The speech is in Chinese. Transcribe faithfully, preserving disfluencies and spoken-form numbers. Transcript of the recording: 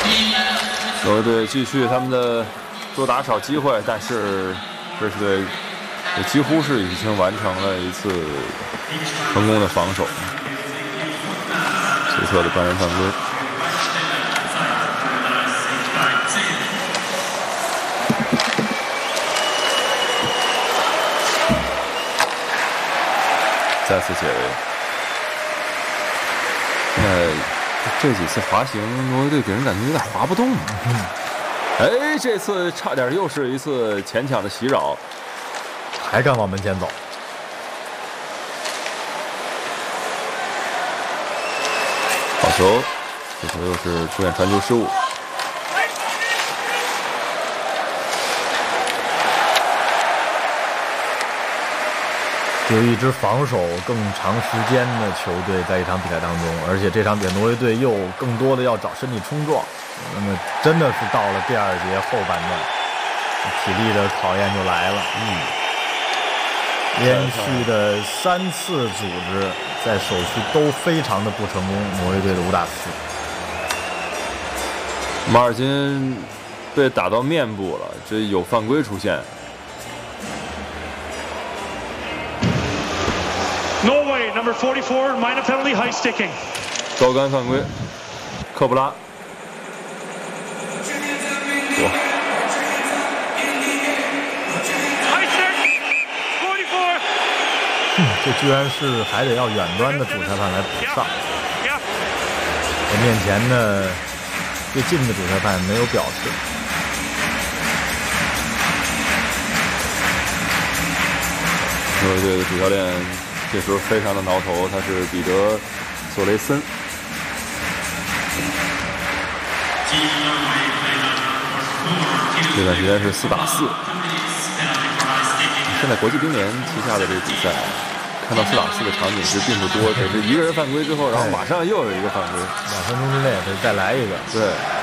挪威队继续他们的多打少机会，但是瑞士队也几乎是已经完成了一次成功的防守。随侧的半人犯规。再次解围。现在这几次滑行，挪威队给人感觉有点滑不动。嗯，哎，这次差点又是一次前抢的袭扰， 还敢往门前走。 好球，这球又是出现传球失误。 对于一支防守更长时间的球队，在一场比赛当中，而且这场比赛挪威队又更多的要找身体冲撞，那么真的是到了第二节后半段，体力的考验就来了。嗯，连续的三次组织在首序都非常的不成功，挪威队的五打四。 马尔金被打到面部了，这有犯规出现。 Norway number forty-four minor penalty high sticking 高杆犯规，科布拉。哇， 嗯，这居然是还得要远端的主裁判来补上。我面前的最近的主裁判没有表示。 挪威队的主教练这时候非常的挠头，他是彼得·索雷森。这段时间是四打四。现在国际乒联旗下的这个比赛，看到四打四的场景是并不多，可是一个人犯规之后，然后马上又有一个犯规， 两分钟之内得再来一个。 对。